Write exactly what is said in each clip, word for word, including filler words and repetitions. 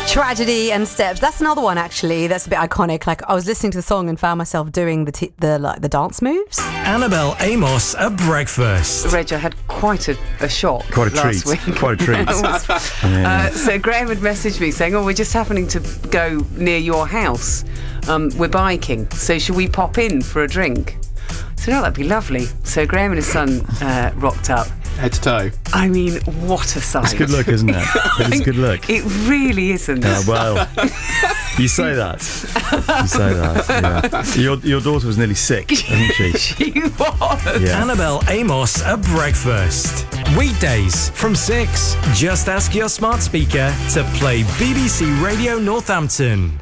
Tragedy and Steps. That's another one, actually. That's a bit iconic. Like, I was listening to the song and found myself doing the t- the like the dance moves. Annabelle Amos at breakfast. Reg, I had quite a, a shock Quite a last treat. week. Quite a treat. uh, so Graham had messaged me saying, oh, we're just happening to go near your house. Um, we're biking, so should we pop in for a drink? So no, that'd be lovely. So Graham and his son uh, rocked up. Head to toe. I mean, what a sight. It's good look, isn't it? It is good look. It really isn't. Uh, well, you say that. You say that. Yeah. Your your daughter was nearly sick, wasn't she? She was. Yeah. Annabelle Amos at breakfast. Weekdays from six. Just ask your smart speaker to play B B C Radio Northampton.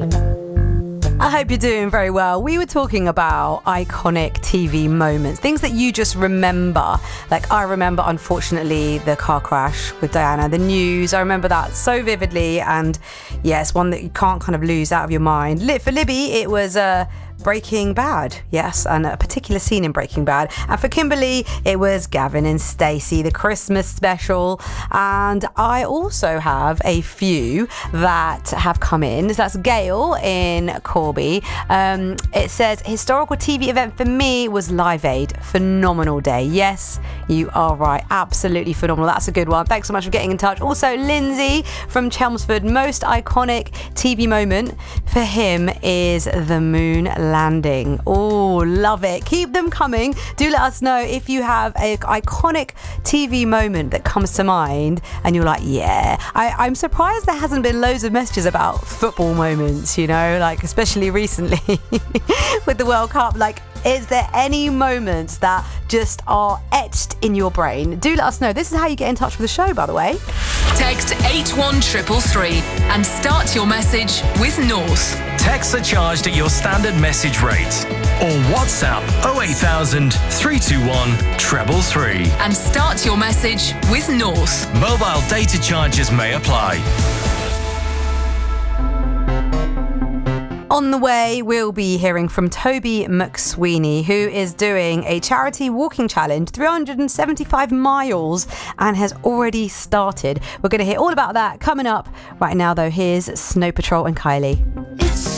I hope you're doing very well. We were talking about iconic T V moments, things that you just remember. Like, I remember, unfortunately, the car crash with Diana, the news. I remember that so vividly, and yes, one that you can't kind of lose out of your mind. Lit for Libby, it was uh, Breaking Bad, yes, and a particular scene in Breaking Bad. And for Kimberly, it was Gavin and Stacey, the Christmas special. And I also have a few that have come in. So that's Gail in Corby. Um, it says, historical T V event for me was Live Aid. Phenomenal day. Yes, you are right. Absolutely phenomenal. That's a good one. Thanks so much for getting in touch. Also, Lindsay from Chelmsford, most iconic T V moment for him is the moon landing. Oh, love it. Keep them coming. Do let us know if you have an iconic T V moment that comes to mind and you're like, yeah. I, I'm surprised there hasn't been loads of messages about football moments, you know, like especially recently with the World Cup. Like, is there any moments that just are etched in your brain? Do let us know. This is how you get in touch with the show, by the way. Text eight one three three three and start your message with North. Texts are charged at your standard message rate. Or WhatsApp oh eight thousand, three two one, three three three. And start your message with North. Mobile data charges may apply. On the way, we'll be hearing from Toby McSweeney, who is doing a charity walking challenge, three hundred seventy-five miles, and has already started. We're going to hear all about that coming up. Right now, though, here's Snow Patrol and Kylie. It's